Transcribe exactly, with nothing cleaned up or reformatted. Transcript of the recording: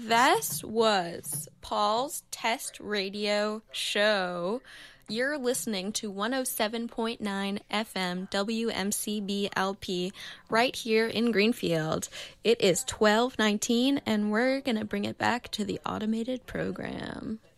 This was Paul's Test Radio Show. You're listening to one oh seven point nine F M W M C B L P right here in Greenfield. It is twelve nineteen, and we're going to bring it back to the automated program.